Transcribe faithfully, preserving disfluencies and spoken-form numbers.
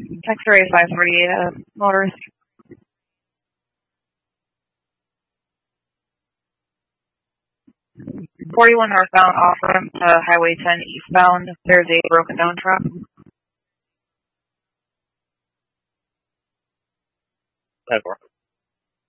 X-ray five forty-eight, uh, motorist. forty-one northbound off ramp to Highway ten eastbound. There's a broken down truck. ten four.